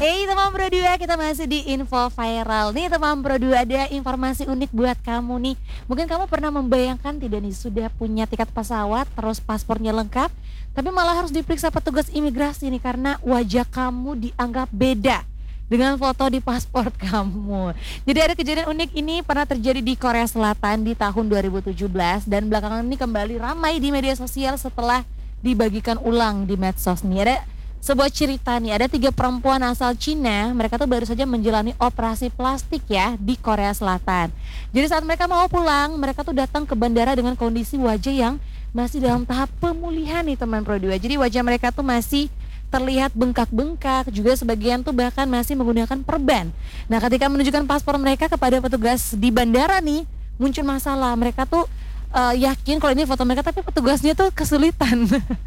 Hey teman Pro 2, kita masih di info viral nih teman Pro 2, ada informasi unik buat kamu nih. Mungkin kamu pernah membayangkan tidak nih, sudah punya tiket pesawat, terus paspornya lengkap, tapi malah harus diperiksa petugas imigrasi nih karena wajah kamu dianggap beda dengan foto di paspor kamu. Jadi ada kejadian unik ini pernah terjadi di Korea Selatan di tahun 2017 dan belakangan ini kembali ramai di media sosial setelah dibagikan ulang di medsos nih. Ada sebuah cerita nih, ada 3 perempuan asal Cina, mereka tuh baru saja menjalani operasi plastik ya di Korea Selatan. Jadi saat mereka mau pulang, mereka tuh datang ke bandara dengan kondisi wajah yang masih dalam tahap pemulihan nih teman Pro 2. Jadi wajah mereka tuh masih terlihat bengkak-bengkak, juga sebagian tuh bahkan masih menggunakan perban. Nah ketika menunjukkan paspor mereka kepada petugas di bandara nih, muncul masalah. Mereka tuh yakin kalau ini foto mereka, tapi petugasnya tuh kesulitan